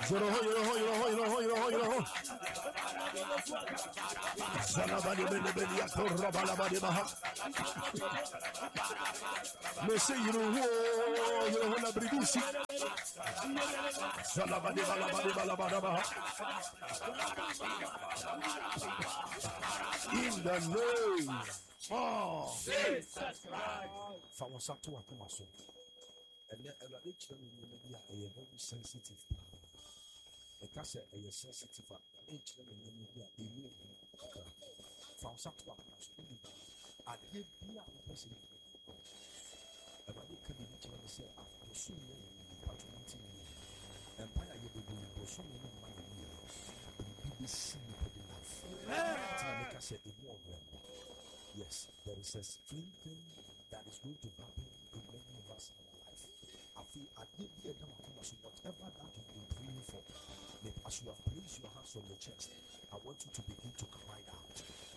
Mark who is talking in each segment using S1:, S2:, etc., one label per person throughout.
S1: In the name of Jesus Christ. And then every very sensitive. The castle is sensitive. From Satua, I give you a person. Everybody can be say, after so many patronizing empire, you will be so many money. BBC, yes, there is a strange thing that is going to happen to many of us in our life. I feel I give you whatever that you've been praying for. As you have placed your hands on your chest, I want you to begin to cry out.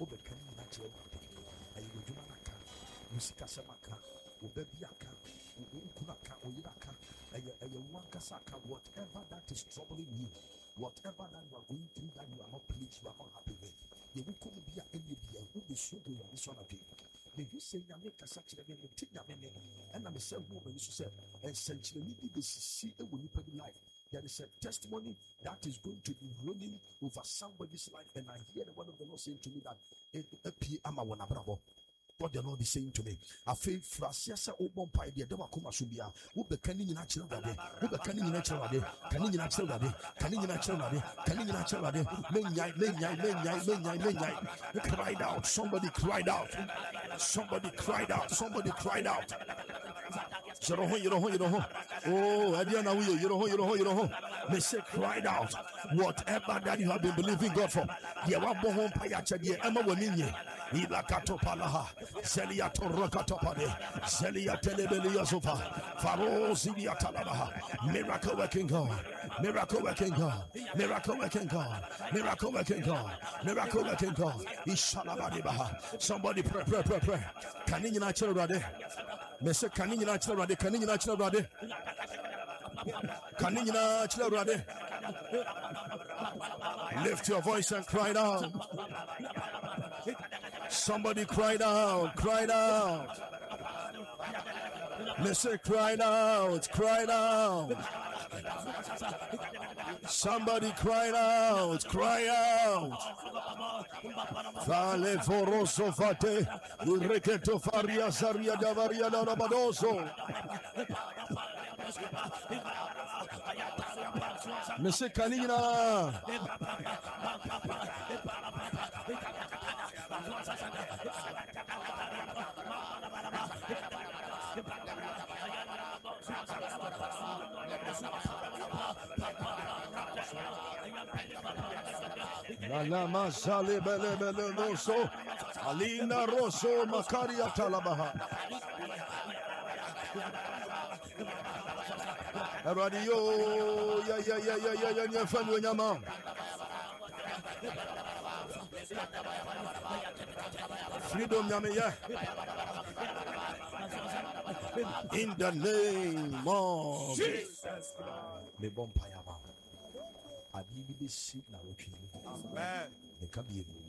S1: Whatever that is troubling you, whatever that you are going through that you are not pleased, you are not happy with, you will come be a will be so good on this one of you. May you say, I make a such a and I'm a self woman, you said, and essentially, see a life. There is a testimony that is going to be running over somebody's life, and I hear the word of the Lord saying to me that what the Lord is saying to me. I feel Frasiasa Obon Pai, the Dawakuma Subia, who be canning in natural day, who be canning in natural day, canning in natural day, canning in natural day, canning in natural day, cried out, somebody cried out, somebody cried out, somebody cried out. You don't. Oh, Adiana, you don't. They say, cried out. Whatever that you have been believing God for, the Wabon Payacha, the Emma Wamini, Ilakato Palaha, Zelia Torokatopade, Zelia Telebelia Sofa, Faro Zilia Talabaha, miracle working God, miracle working God, miracle working God, miracle working God, miracle working God. Ishalabadibaha. Somebody pray. Can you not tell ready? Mr. Can you not tell ready? Can you not tell ready? Can you not tell ready? Lift your voice and cry out. Somebody cried out. Mr. cried out. Somebody cried out. Vale foroso fate, reketo faria saria davaria da rabadoso. Mr. Kanina. Nalama sale bele noso, Alina Rosso Makaria Talabaha. Radio, ya family nyama. Freedom nyama. In the name of Jesus. Me bompayaba. Adi bi si na wotwi. Amen. Me ka bi